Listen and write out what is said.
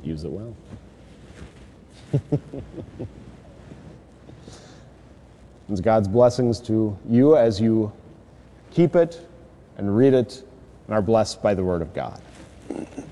use it well. And God's blessings to you as you keep it and read it and are blessed by the Word of God.